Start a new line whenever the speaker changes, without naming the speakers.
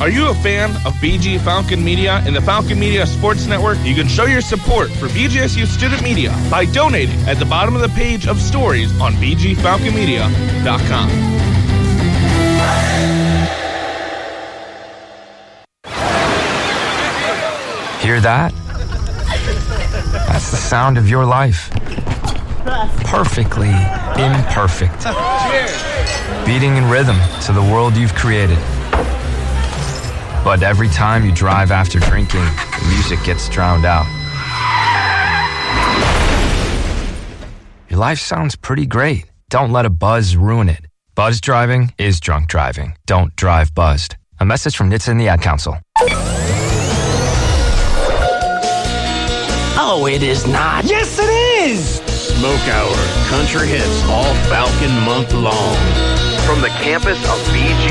Are you a fan of BG Falcon Media and the Falcon Media Sports Network? You can show your support for BGSU Student Media by donating at the bottom of the page of stories on bgfalconmedia.com.
Hear that? That's the sound of your life. Perfectly imperfect. Beating in rhythm to the world you've created. But every time you drive after drinking, the music gets drowned out. Your life sounds pretty great. Don't let a buzz ruin it. Buzz driving is drunk driving. Don't drive buzzed. A message from NHTSA and the Ad Council.
Oh, it is not.
Yes, it is!
Smoke Hour, country hits all Falcon month long.
From the campus of BG